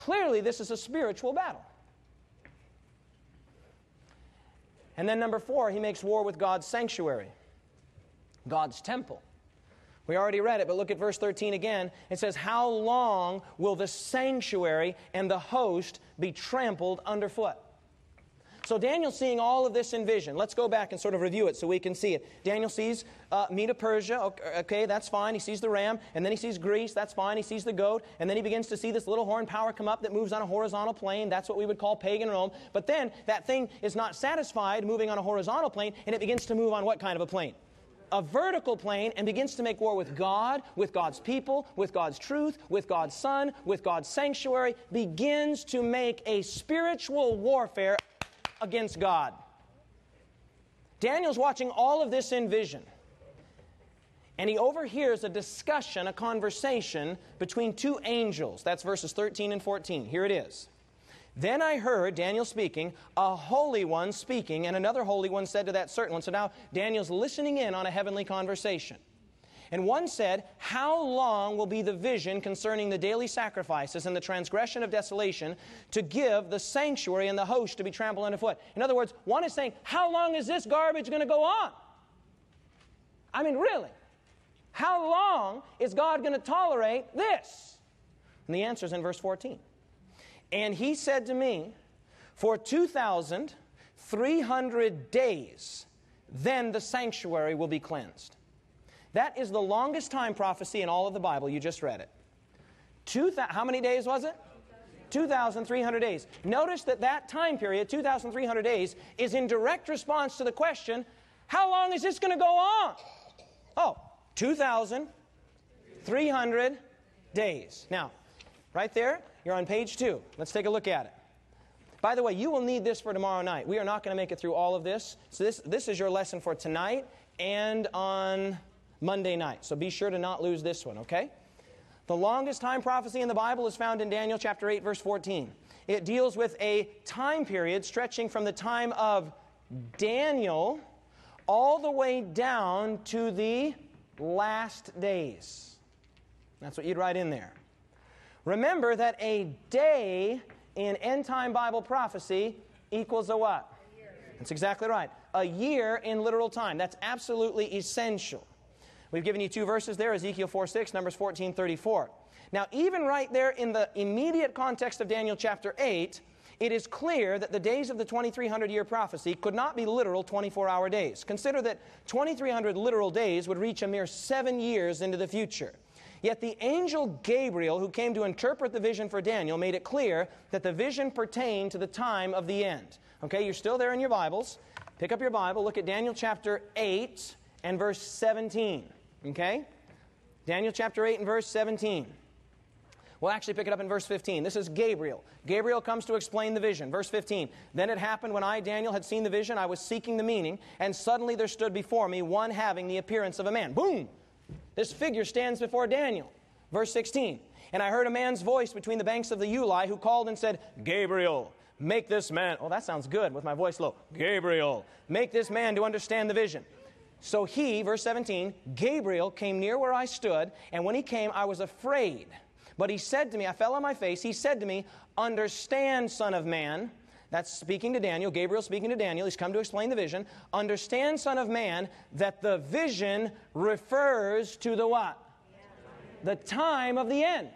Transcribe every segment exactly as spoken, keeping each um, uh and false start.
Clearly, this is a spiritual battle. And then number four, he makes war with God's sanctuary, God's temple. We already read it, but look at verse thirteen again. It says, how long will the sanctuary and the host be trampled underfoot? So Daniel's seeing all of this in vision. Let's go back and sort of review it so we can see it. Daniel sees uh, Medo-Persia. Okay, okay, that's fine. He sees the ram. And then he sees Greece. That's fine. He sees the goat. And then he begins to see this little horn power come up that moves on a horizontal plane. That's what we would call pagan Rome. But then that thing is not satisfied moving on a horizontal plane, and it begins to move on what kind of a plane? A vertical plane, and begins to make war with God, with God's people, with God's truth, with God's Son, with God's sanctuary, begins to make a spiritual warfare against God. Daniel's watching all of this in vision, and he overhears a discussion, a conversation between two angels. That's verses thirteen and fourteen. Here it is. Then I heard, Daniel speaking, a holy one speaking, and another holy one said to that certain one. So now Daniel's listening in on a heavenly conversation. And one said, how long will be the vision concerning the daily sacrifices and the transgression of desolation to give the sanctuary and the host to be trampled underfoot? In other words, one is saying, how long is this garbage going to go on? I mean, really? How long is God going to tolerate this? And the answer is in verse fourteen. And he said to me, for two thousand three hundred days, then the sanctuary will be cleansed. That is the longest time prophecy in all of the Bible. You just read it. Two th- how many days was it? two thousand three hundred days. Notice that that time period, two thousand three hundred days, is in direct response to the question, how long is this going to go on? Oh, two thousand three hundred days. Now, right there, you're on page two. Let's take a look at it. By the way, you will need this for tomorrow night. We are not going to make it through all of this. So this, this is your lesson for tonight and on Monday night. So be sure to not lose this one, okay? The longest time prophecy in the Bible is found in Daniel chapter eight, verse fourteen. It deals with a time period stretching from the time of Daniel all the way down to the last days. That's what you'd write in there. Remember that a day in end-time Bible prophecy equals a what? A year. That's exactly right. A year in literal time. That's absolutely essential. We've given you two verses there, Ezekiel four six, Numbers fourteen thirty-four. Now, even right there in the immediate context of Daniel chapter eight, it is clear that the days of the twenty-three hundred year prophecy could not be literal twenty-four hour days. Consider that twenty-three hundred literal days would reach a mere seven years into the future. Yet the angel Gabriel, who came to interpret the vision for Daniel, made it clear that the vision pertained to the time of the end. Okay, you're still there in your Bibles. Pick up your Bible, look at Daniel chapter eight and verse seventeen. Okay? Daniel chapter eight and verse seventeen. We'll actually pick it up in verse fifteen. This is Gabriel. Gabriel comes to explain the vision. Verse fifteen. Then it happened when I, Daniel, had seen the vision, I was seeking the meaning, and suddenly there stood before me one having the appearance of a man. Boom! This figure stands before Daniel. Verse sixteen. And I heard a man's voice between the banks of the Ulai who called and said, Gabriel, make this man... Oh, that sounds good with my voice low. Gabriel, make this man to understand the vision. So he, verse seventeen, Gabriel came near where I stood, and when he came, I was afraid. But he said to me, I fell on my face, he said to me, understand, son of man. That's speaking to Daniel, Gabriel speaking to Daniel. He's come to explain the vision. Understand, son of man, that the vision refers to the what? The time of the end.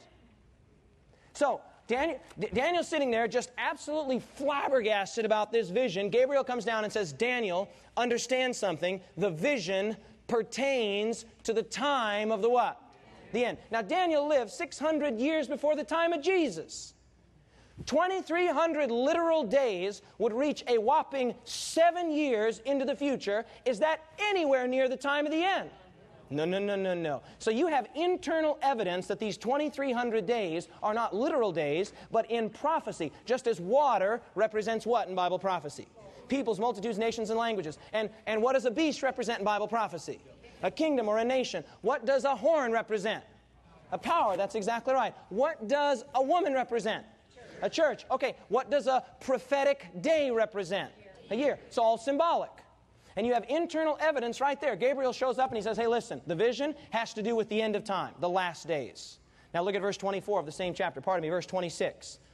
So, Daniel, Daniel's sitting there just absolutely flabbergasted about this vision. Gabriel comes down and says, Daniel, understand something. The vision pertains to the time of the what? The end. Now, Daniel lived six hundred years before the time of Jesus. twenty-three hundred literal days would reach a whopping seven years into the future. Is that anywhere near the time of the end? No, no, no, no, no. So you have internal evidence that these twenty-three hundred days are not literal days, but in prophecy, just as water represents what in Bible prophecy? Peoples, multitudes, nations, and languages. And, and what does a beast represent in Bible prophecy? A kingdom or a nation. What does a horn represent? A power. That's exactly right. What does a woman represent? A church. Okay, what does a prophetic day represent? A year. It's all symbolic. And you have internal evidence right there. Gabriel shows up and he says, hey, listen, the vision has to do with the end of time, the last days. Now look at verse twenty-four of the same chapter. Pardon me, verse twenty-six.